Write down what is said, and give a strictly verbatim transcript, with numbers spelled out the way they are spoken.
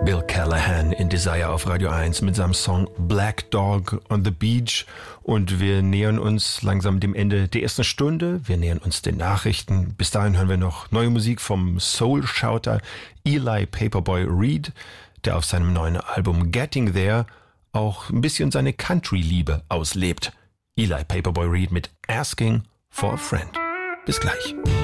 Bill Callahan in Desire auf Radio eins mit seinem Song Black Dog on the Beach. Und wir nähern uns langsam dem Ende der ersten Stunde. Wir nähern uns den Nachrichten. Bis dahin hören wir noch neue Musik vom Soul-Shouter Eli Paperboy Reed, der auf seinem neuen Album Getting There auch ein bisschen seine Country-Liebe auslebt. Eli Paperboy Reed mit Asking for a Friend. Bis gleich.